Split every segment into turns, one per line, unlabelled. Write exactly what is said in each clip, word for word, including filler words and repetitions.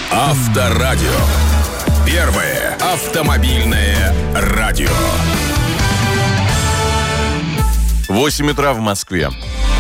Авторадио. Первое автомобильное радио.
восемь утра в Москве.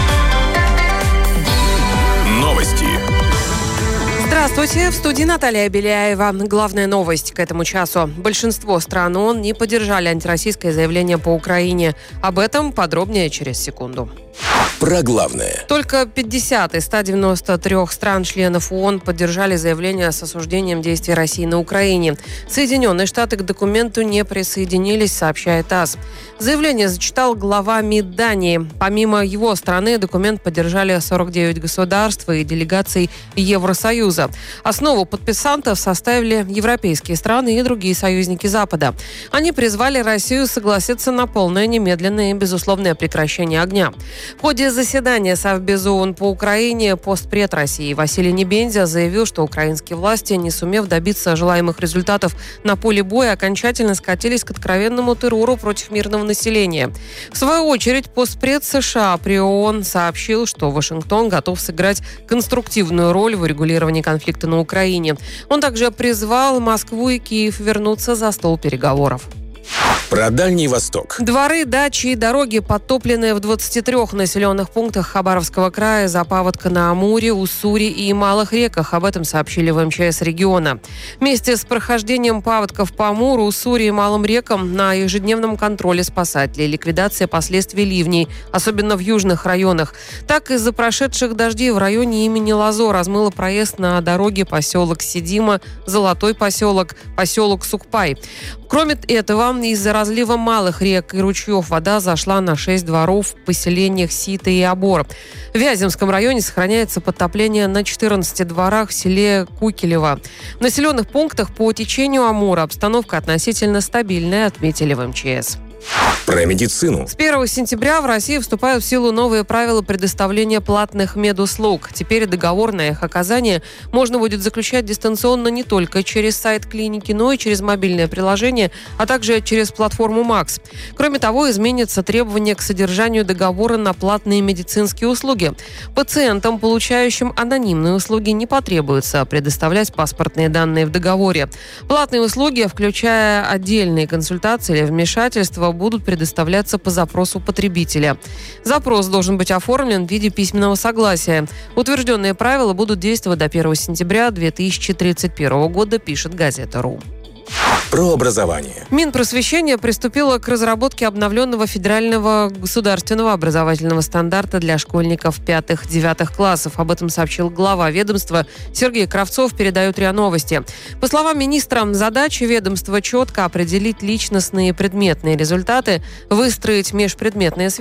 Новости.
Здравствуйте, в студии Наталья Беляева. Главная новость к этому часу. Большинство стран ООН не поддержали антироссийское заявление по Украине. Об этом подробнее через секунду.
Про главное.
Только пятьдесят из ста девяноста трёх стран-членов ООН поддержали заявление с осуждением действий России на Украине. Соединенные Штаты к документу не присоединились, сообщает ТАСС. Заявление зачитал глава МИД Дании. Помимо его страны документ поддержали сорок девять государств и делегаций Евросоюза. Основу подписантов составили европейские страны и другие союзники Запада. Они призвали Россию согласиться на полное, немедленное и безусловное прекращение огня. В ходе заседания Совбеза ООН по Украине постпред России Василий Небензя заявил, что украинские власти, не сумев добиться желаемых результатов на поле боя, окончательно скатились к откровенному террору против мирного населения. В свою очередь, постпред США при ООН сообщил, что Вашингтон готов сыграть конструктивную роль в урегулировании конфликта на Украине. Он также призвал Москву и Киев вернуться за стол переговоров.
Про Дальний Восток.
Дворы, дачи и дороги подтоплены в двадцати трёх населенных пунктах Хабаровского края из-за паводка на Амуре, Уссури и малых реках. Об этом сообщили в эм че эс региона. Вместе с прохождением паводков по Амуру, Уссури и малым рекам на ежедневном контроле спасателей ликвидация последствий ливней, особенно в южных районах. Так, из-за прошедших дождей в районе имени Лазо размыло проезд на дороге поселок Сидима, Золотой поселок, поселок Сукпай. Кроме этого, из-за разлива малых рек и ручьев вода зашла на шесть дворов в поселениях Сита и Обор. В Вяземском районе сохраняется подтопление на четырнадцати дворах в селе Кукелево. В населенных пунктах по течению Амура обстановка относительно стабильная, отметили в эм че эс.
Про медицину.
С первого сентября в России вступают в силу новые правила предоставления платных медуслуг. Теперь договор на их оказание можно будет заключать дистанционно не только через сайт клиники, но и через мобильное приложение, а также через платформу МАКС. Кроме того, изменятся требования к содержанию договора на платные медицинские услуги. Пациентам, получающим анонимные услуги, не потребуется предоставлять паспортные данные в договоре. Платные услуги, включая отдельные консультации или вмешательства, будут предоставляться по запросу потребителя. Запрос должен быть оформлен в виде письменного согласия. Утвержденные правила будут действовать до первого сентября две тысячи тридцать первого года, пишет газета.ру.
Про образование.
Минпросвещение приступило к разработке обновленного федерального государственного образовательного стандарта для школьников пятых-девятых классов. Об этом сообщил глава ведомства Сергей Кравцов, передает РИА Новости. По словам министра, задача ведомства четко определить личностные и предметные результаты, выстроить межпредметные связи